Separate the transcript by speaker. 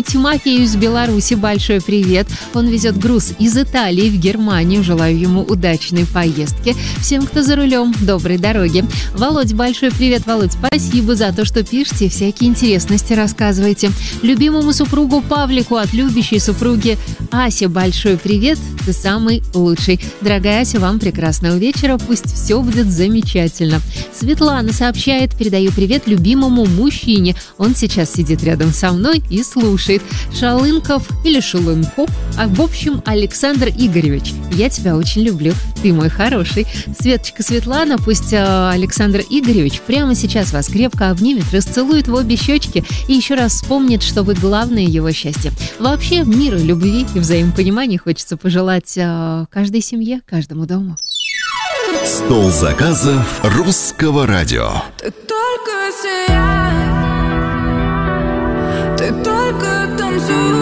Speaker 1: Тимофею из Беларуси большой привет. Он везет груз из Италии в Германию. Желаю ему удачной поездки. Всем, кто за рулем, доброй дороги. Володь, большой привет, Володь. Спасибо за то, что пишете и всякие интересности рассказываете. Любимому супругу Павлику от любящей супруги Асе большой привет. Ты самый лучший. Дорогая Ася, вам прекрасного вечера. Пусть все будет замечательно. Светлана сообщает: передаю привет любимому мужчине. Он сейчас сидит рядом со мной и слушает. Шалынков или Шалынков, а в общем Александр Игоревич, я тебя очень люблю. Ты мой хороший. Светочка Светлана, пусть Александр Игоревич прямо сейчас вас крепко обнимет, расцелует в обе щечки и еще раз вспомнит, что вы главное его счастье. Вообще мира, любви и взаимопонимания хочется пожелать каждой семье, каждому дому.
Speaker 2: Стол заказов Русского радио.
Speaker 3: Ты только сияй, ты только танцуй.